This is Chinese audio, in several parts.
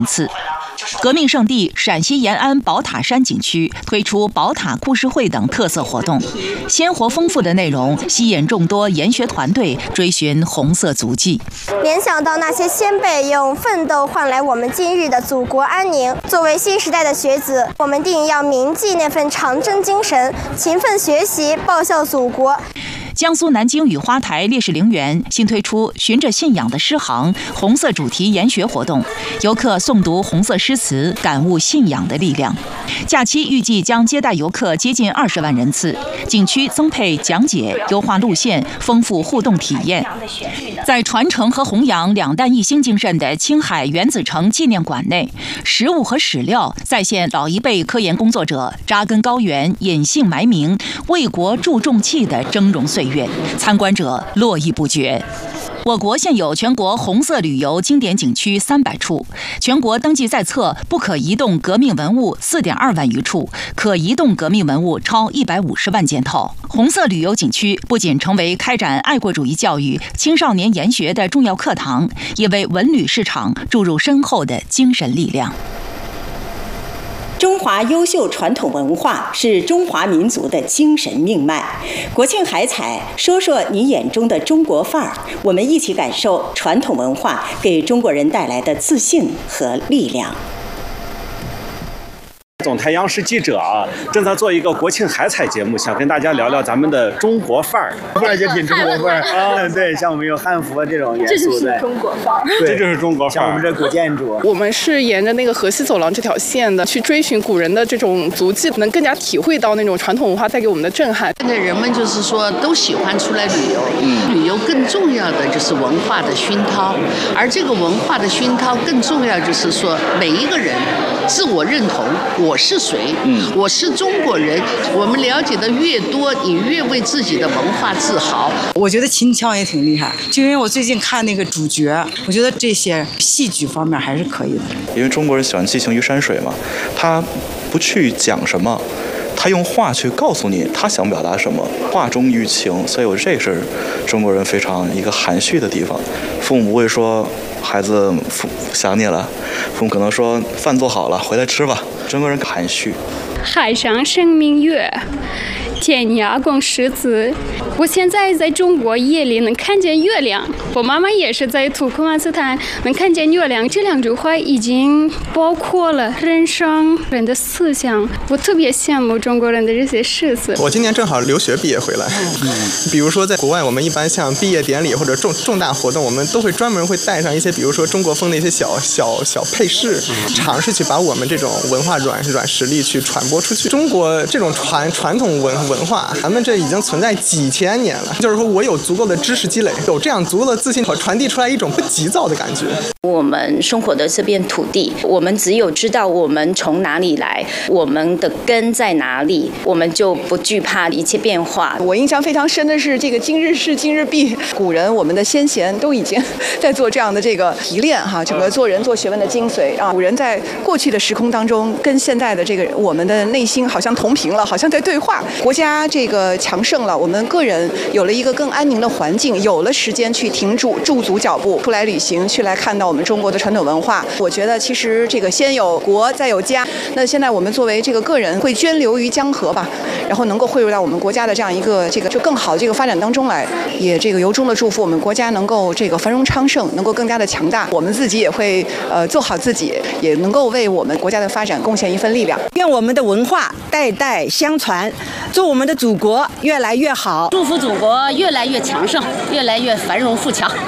次。革命圣地陕西延安宝塔山景区推出宝塔故事会等特色活动，鲜活丰富的内容吸引众多研学团队追寻红色足迹。 联想到那些先辈用奋斗换来我们今日的祖国安宁，作为新时代的学子，我们定要铭记那份长征精神，勤奋学习，报效祖国。 江苏南京雨花台烈士陵园新推出循着信仰的诗行红色主题研学活动，游客诵读红色诗词，感悟信仰的力量。假期预计将接待游客接近20万人次，景区增配讲解，优化路线，丰富互动体验。在传承和弘扬两弹一星精神的青海原子城纪念馆内，食物和史料再现老一辈科研工作者扎根高原、隐姓埋名、为国助重器的峥嵘岁月，参观者络绎不绝。我国现有全国红色旅游经典景区300处，全国登记在册不可移动革命文物4.2万余处，可移动革命文物超150万件套。红色旅游景区不仅成为开展爱国主义教育、青少年研学的重要课堂，也为文旅市场注入深厚的精神力量。 中华优秀传统文化是中华民族的精神命脉。国庆海采，说说你眼中的中国范儿，我们一起感受传统文化给中国人带来的自信和力量。 总台央视记者正在做一个国庆海采节目，想跟大家聊聊咱们的中国范儿。 范儿就挺中国范儿对，像我们有汉服这种元素， 这就是中国范儿。 这就是中国范儿。 像我们这古建筑， 我们是沿着那个河西走廊这条线的，去追寻古人的这种足迹，能更加体会到那种传统文化带给我们的震撼。 现在人们就是说都喜欢出来旅游，旅游更重要的就是文化的熏陶，而这个文化的熏陶更重要就是说每一个人自我认同，我是谁，我是中国人。我们了解的越多，你越为自己的文化自豪。 我觉得秦腔也挺厉害，就因为我最近看那个主角，我觉得这些戏剧方面还是可以的。 因为中国人喜欢寄情于山水嘛，他不去讲什么，他用话去告诉你他想表达什么，话中寓情，所以我这是中国人非常一个含蓄的地方。父母不会说孩子想你了，父母可能说饭做好了，回来吃吧。中国人含蓄。 海上生明月，天涯共识字。我现在在中国夜里能看见月亮，我妈妈也是在土库曼斯坦能看见月亮。这2句话已经包括了人生人的思想，我特别羡慕中国人的这些诗词。 我今年正好留学毕业回来，比如说在国外，我们一般像毕业典礼或者重大活动，我们都会专门会带上一些，比如说中国风的一些小配饰，尝试去把我们这种文化软实力去传播出去。中国这种传统文化，咱们这已经存在几千年了。就是说我有足够的知识积累，有这样足够的自信，传递出来一种不急躁的感觉。 我们生活的这片土地，我们只有知道我们从哪里来，我们的根在哪里，我们就不惧怕一切变化。 我印象非常深的是这个今日事今日毕，古人我们的先贤都已经在做这样的这个提炼整个做人做学问的精髓啊。古人在过去的时空当中跟现在的这个我们的内心好像同频了，好像在对话。国家这个强盛了，我们个人有了一个更安宁的环境，有了时间去驻足脚步，出来旅行，去来看到我们中国的传统文化。我觉得其实这个先有国再有家，那现在我们作为这个个人会涓流于江河吧，然后能够汇入到我们国家的这样一个就更好的这个发展当中来，也这个由衷的祝福我们国家能够这个繁荣昌盛，能够更加的强大。我们自己也会做好自己，也能够为我们国家的发展贡献一份力量。 愿我们的文化代代相传，祝我们的祖国越来越好， 祝福祖国越来越强盛，越来越繁荣富强。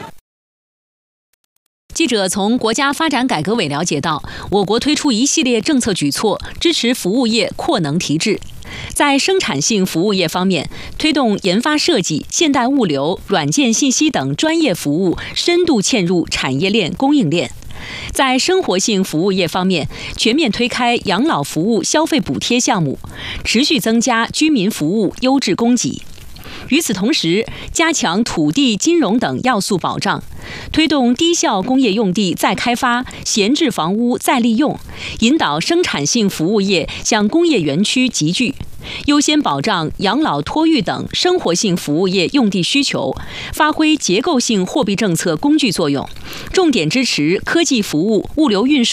记者从国家发展改革委了解到，我国推出一系列政策举措，支持服务业扩能提质。在生产性服务业方面，推动研发设计、现代物流、软件信息等专业服务深度嵌入产业链、供应链。在生活性服务业方面，全面推开养老服务消费补贴项目，持续增加居民服务优质供给。与此同时，加强土地、金融等要素保障，推动低效工业用地再开发、闲置房屋再利用，引导生产性服务业向工业园区集聚，优先保障养老、托育等生活性服务业用地需求，发挥结构性货币政策工具作用，重点支持科技服务、物流运输